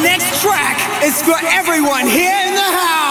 next track is for everyone here in the house.